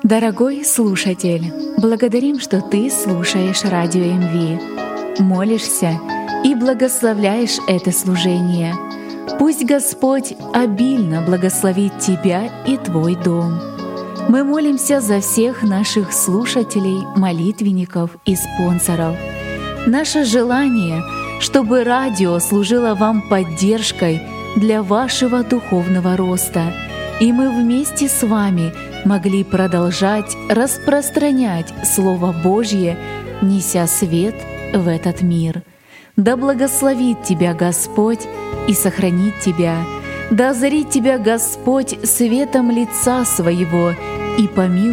Дорогой слушатель, благодарим, что ты слушаешь Радио МВ, молишься и благословляешь это служение. Пусть Господь обильно благословит тебя и твой дом. Мы молимся за всех наших слушателей, молитвенников и спонсоров. Наше желание, чтобы радио служило вам поддержкой для вашего духовного роста, и мы вместе с вами могли продолжать распространять Слово Божье, неся свет в этот мир. Да благословит тебя Господь и сохранит тебя. Да озарит тебя Господь светом лица Своего и помилует